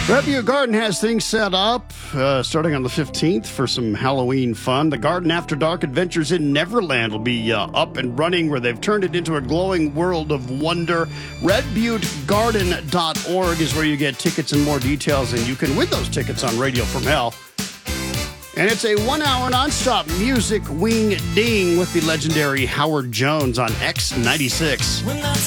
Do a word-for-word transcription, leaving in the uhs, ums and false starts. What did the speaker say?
Red Butte Garden has things set up uh, starting on the fifteenth for some Halloween fun. The Garden After Dark Adventures in Neverland will be uh, up and running, where they've turned it into a glowing world of wonder. red butte garden dot org is where you get tickets and more details, and you can win those tickets on Radio from Hell. And it's a one-hour nonstop music wing ding with the legendary Howard Jones on X ninety-six.